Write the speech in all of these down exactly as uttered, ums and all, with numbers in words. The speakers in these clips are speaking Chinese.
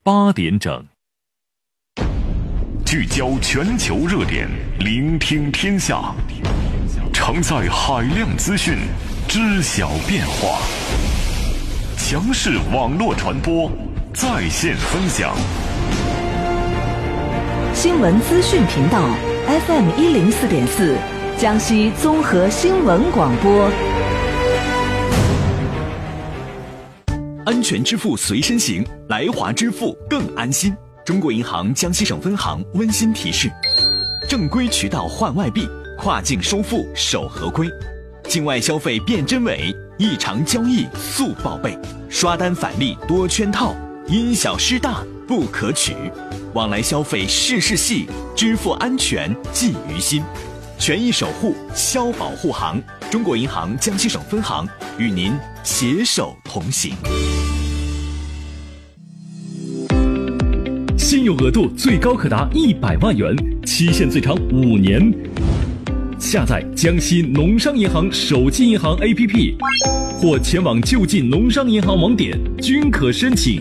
八点整， 聚焦全球热点，聆听天下，承载海量资讯，知晓变化。强势网络传播，在线分享。 新闻资讯频道 F M 一零四点四，江西综合新闻广播。 安全支付随身行，来华支付更安心。中国银行江西省分行温馨提示：正规渠道换外币，跨境收付守合规。境外消费辨真伪，异常交易速报备。刷单返利多圈套，因小失大不可取。往来消费事事细，支付安全记于心。权益守护，消保护行。中国银行江西省分行与您携手同行。 信用额度最高可达一百万元，期限最长五年。下载江西农商银行手机银行 A P P， 或前往就近农商银行网点均可申请。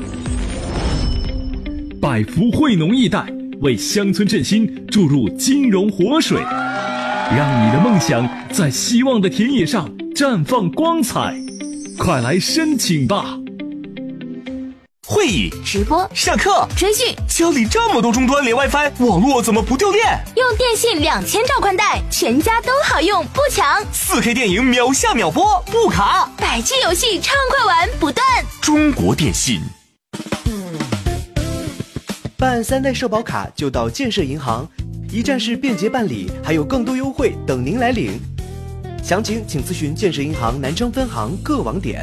百福惠农易贷为乡村振兴注入金融活水，让你的梦想在希望的田野上绽放光彩。快来申请吧！ 会议、 直播、 上课、 追剧， 家里这么多终端连 WiFi， 网络怎么不掉电？ 用电信两千兆宽带，全家都好用，不抢。 四 K 电影秒下秒播，不卡。 百 G 游戏畅快玩不断。 中国电信。 办三代社保卡就到建设银行，一站式便捷办理，还有更多优惠等您来领。详情请咨询建设银行南昌分行各网点。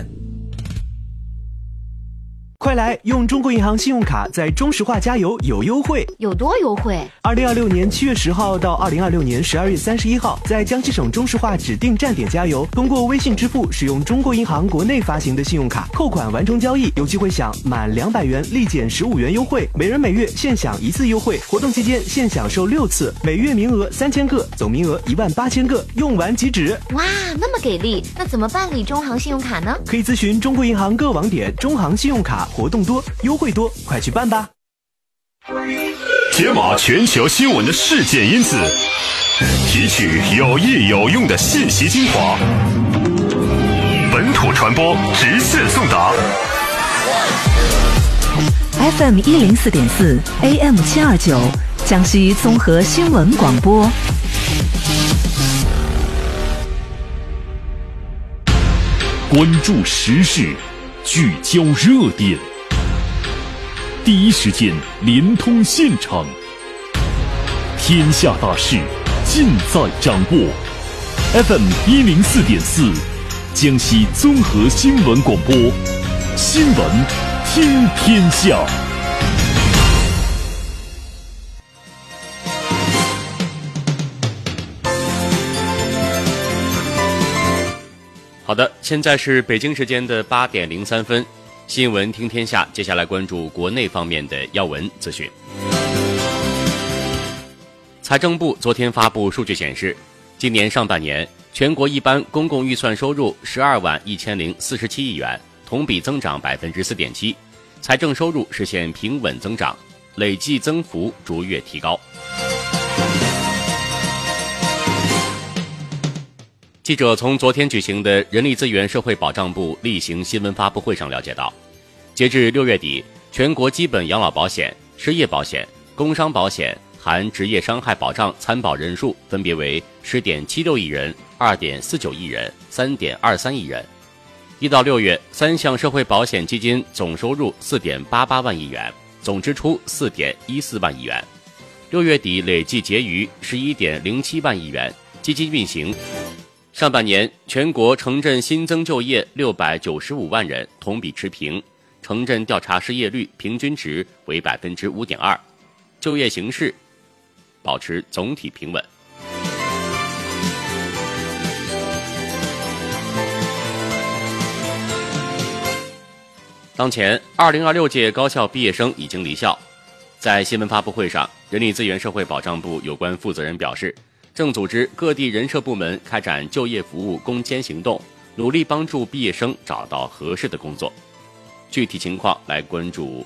快来用中国银行信用卡在中石化加油有优惠， 有多优惠？ 二零二六年七月十号到二零二六年十二月三十一号，在江西省中石化指定站点加油，通过微信支付使用中国银行国内发行的信用卡扣款完成交易，有机会享满两百元立减十五元优惠，每人每月限享一次优惠。活动期间限享受六次，每月名额三千个，总名额一万八千个，用完即止。 哇，那么给力！那怎么办理中行信用卡呢？ 可以咨询中国银行各网点，中行信用卡活动多，优惠多，快去办吧！ 解码全球新闻的事件因子，提取有益有用的信息精华，本土传播直线送达。 F M 一零四点四 A M 七二九，江西综合新闻广播。 关注时事，聚焦热点，第一时间连通现场，天下大事尽在掌握。F M 一零四点四，江西综合新闻广播，新闻听天下。 好的，现在是北京时间的八点零三分，新闻听天下，接下来关注国内方面的要闻资讯。财政部昨天发布数据显示，今年上半年全国一般公共预算收入十二万一千零四十七亿元，同比增长百分之四点七，财政收入实现平稳增长，累计增幅逐月提高。记者从昨天举行的人力资源社会保障部例行新闻发布会上了解到，截至六月底，全国基本养老保险、失业保险、工伤保险含职业伤害保障参保人数分别为 十点七六亿人、二点四九亿人、三点二三亿人。一到六月，三项社会保险基金总收入 四点八八万亿元，总支出 四点一四万亿元。六月底累计结余 十一点零七万亿元，基金运行。上半年全国城镇新增就业六百九十五万人，同比持平，城镇调查失业率平均值为 百分之五点二， 就业形势保持总体平稳。当前二零二六届高校毕业生已经离校。在新闻发布会上，人力资源社会保障部有关负责人表示，正组织各地人社部门开展就业服务攻坚行动，努力帮助毕业生找到合适的工作。具体情况来关注